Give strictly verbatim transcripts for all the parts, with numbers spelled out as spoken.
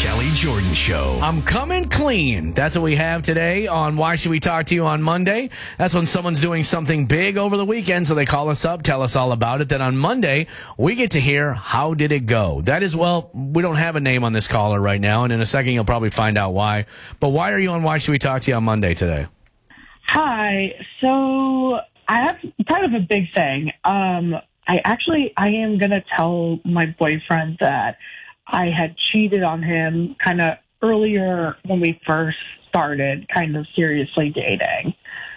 Kelly Jordan Show. I'm coming clean. That's what we have today on Why Should We Talk to You on Monday. That's when someone's doing something big over the weekend, so they call us up, tell us all about it. Then on Monday, we get to hear how did it go. That is, well, we don't have a name on this caller right now, and in a second you'll probably find out why. But why are you on Why Should We Talk to You on Monday today? Hi. So I have kind of a big thing. Um, I actually, I am going to tell my boyfriend that I had cheated on him kind of earlier when we first started kind of seriously dating.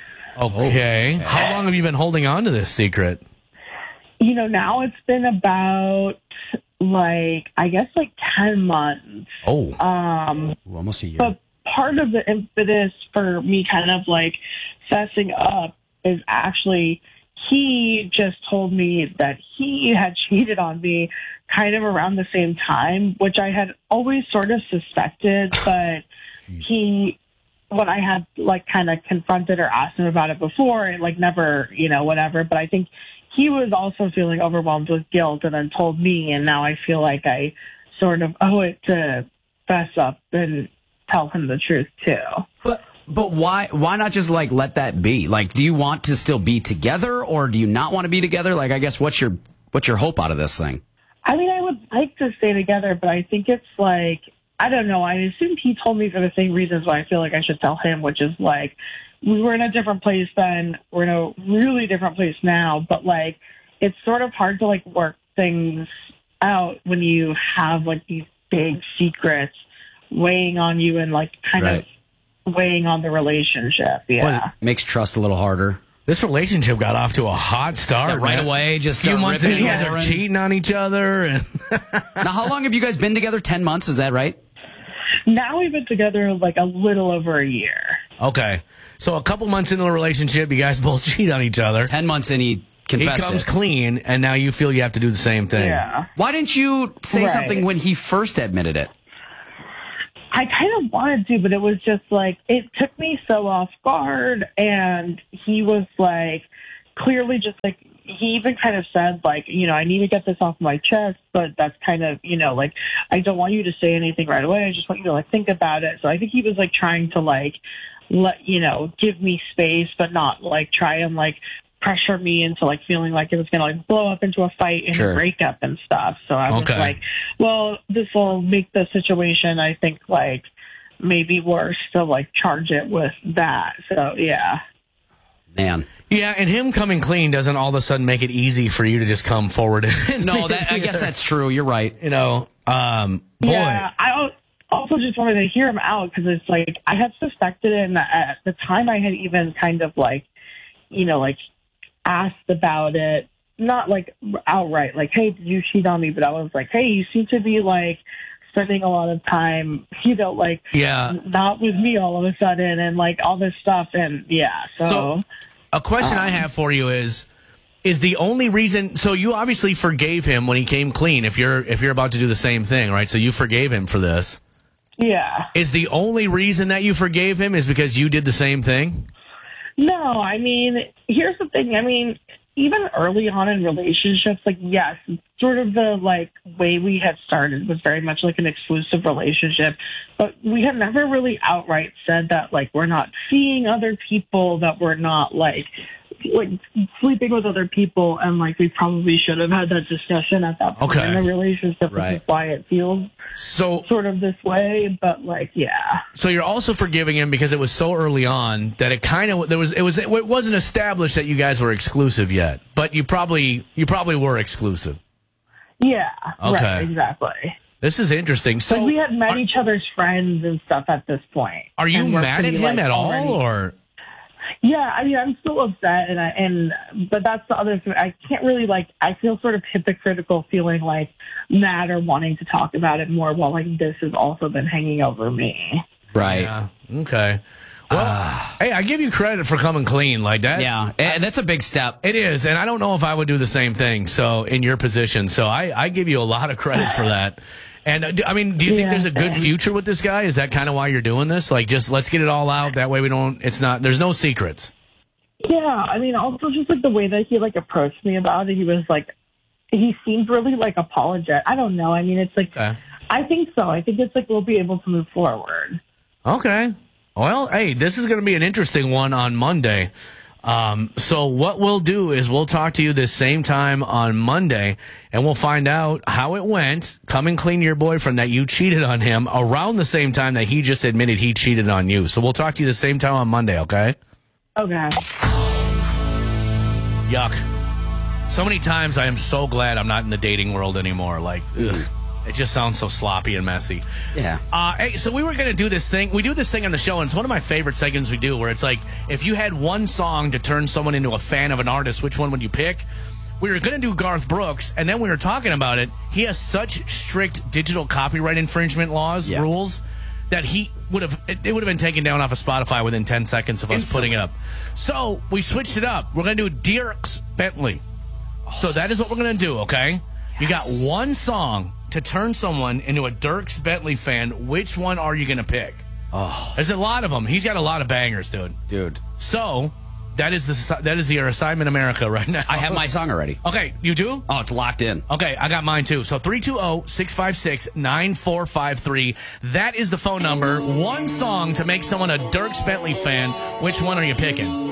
Okay. How long have you been holding on to this secret? You know, now it's been about like, I guess like ten months. Oh. Um, Ooh, almost a year. But part of the impetus for me kind of like fessing up is actually he just told me that he had cheated on me kind of around the same time, which I had always sort of suspected, but he, when I had like kind of confronted or asked him about it before, it like never, you know, whatever. But I think he was also feeling overwhelmed with guilt and then told me, and now I feel like I sort of owe it to fess up and tell him the truth too. But but why why not just like let that be? Like, do you want to still be together, or do you not want to be together? Like, I guess what's your what's your hope out of this thing? I mean, I would like to stay together, but I think it's like, I don't know. I assume he told me for the same reasons why I feel like I should tell him, which is like, we were in a different place then. We're in a really different place now, but like, it's sort of hard to like work things out when you have like these big secrets weighing on you and like kind Right. of weighing on the relationship. Yeah. Well, Makes trust a little harder. This relationship got off to a hot start. Yeah, right man. away, just a few start months in, ripping you and guys are roaring. cheating on each other. And Now, how long have you guys been together? Ten months, is that right? Now we've been together like a little over a year. Okay. So a couple months into the relationship, you guys both cheat on each other. Ten months in, he He confessed comes it. clean, and now you feel you have to do the same thing. Yeah. Why didn't you say Right. something when he first admitted it? I kind of wanted to, but it was just like, it took me so off guard. And he was like, clearly just like, he even kind of said like, you know, I need to get this off my chest, but that's kind of, you know, like, I don't want you to say anything right away. I just want you to like think about it. So I think he was like trying to like, let, you know, give me space, but not like try and like pressure me into like feeling like it was going to like blow up into a fight and Sure. a breakup and stuff. So I was Okay. like, well, this will make the situation, I think, like maybe worse to like charge it with that. So yeah. Man. Yeah, and him coming clean doesn't all of a sudden make it easy for you to just come forward. And No, that I guess that's true. You're right. you know, um, boy. Yeah, I al- also just wanted to hear him out because it's like I had suspected it, and at the time I had even kind of like, you know, like asked about it, not like outright, like, hey, did you cheat on me? But I was like, hey, you seem to be like spending a lot of time, you know, like Yeah. not with me all of a sudden, and like all this stuff, and yeah, so. So, a question I have for you is: is the only reason? So you obviously forgave him when he came clean. If you're if you're about to do the same thing, right? So you forgave him for this. Yeah. Is the only reason that you forgave him is because you did the same thing? No, I mean, here's the thing. I mean, even early on in relationships, like, yes, sort of the, like, way we had started was very much like an exclusive relationship. But we had never really outright said that, like, we're not seeing other people, that we're not, like, like sleeping with other people. And, like, we probably should have had that discussion at that point Okay. in the relationship, Right. which is why it feels So sort of this way. But, like, yeah. So you're also forgiving him because it was so early on that it kind of there was it was it wasn't established that you guys were exclusive yet, but you probably you probably were exclusive. Yeah. Okay. Right, exactly. This is interesting. So Like we had met are, each other's friends and stuff at this point. are you And we're mad at pretty, him like, at all, already- or Yeah, I mean, I'm still upset, and I, and but that's the other thing. I can't really like. I feel sort of hypocritical, feeling like mad or wanting to talk about it more, while like this has also been hanging over me. Right. yeah, okay. Well, hey, I give you credit for coming clean like that. Yeah. Eh, that's a big step. It is, and I don't know if I would do the same thing. So in your position, so I, I give you a lot of credit for that. And uh, do- I mean, do you think Yeah, there's a good thanks. future with this guy? Is that kind of why you're doing this? Like, just let's get it all out. That way we don't. It's not. There's no secrets. Yeah, I mean, also just like the way that he like approached me about it, he was like, he seemed really like apologetic. I don't know. I mean, it's like. Okay. I I think so. I think it's like we'll be able to move forward. Okay. Well, hey, this is going to be an interesting one on Monday. Um, so what we'll do is we'll talk to you this same time on Monday, and we'll find out how it went coming clean to your boyfriend that you cheated on him around the same time that he just admitted he cheated on you. So we'll talk to you the same time on Monday, okay? Okay. Yuck. So many times I am so glad I'm not in the dating world anymore. Like, ugh. It just sounds so sloppy and messy. Yeah. Uh, hey, so we were going to do this thing. We do this thing on the show, and it's one of my favorite segments we do, where it's like, if you had one song to turn someone into a fan of an artist, which one would you pick? We were going to do Garth Brooks, and then we were talking about it. He has such strict digital copyright infringement laws, yeah. rules, that he would have it, it would have been taken down off of Spotify within ten seconds of us Instantly. putting it up. So we switched it up. We're going to do Dierks Bentley. So that is what we're going to do, okay? Yes. You got one song to turn someone into a Dierks Bentley fan. Which one are you going to pick? Oh, There's a lot of them. He's got a lot of bangers, dude. Dude. So that is the that is your assignment, America, right now. I have my song already. Okay, you do? Oh, it's locked in. Okay, I got mine too. So three two zero, six five six, nine four five three. That is the phone number. One song to make someone a Dierks Bentley fan. Which one are you picking?